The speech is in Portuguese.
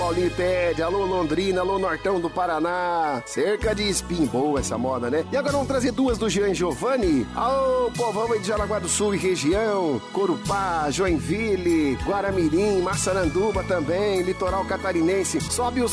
Paulinho pede, alô Londrina, alô Nortão do Paraná. Cerca de espinho, boa essa moda, né? E agora vamos trazer duas do Jean Giovanni. Alô, povão aí de Jaraguá do Sul e região, Corupá, Joinville, Guaramirim, Massaranduba também, litoral catarinense. Sobe o